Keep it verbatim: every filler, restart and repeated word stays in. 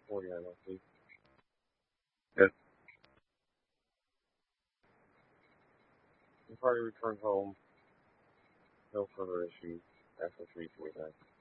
forty-nine monthly. Yes. The party returned home. No further issues after three forty-nine.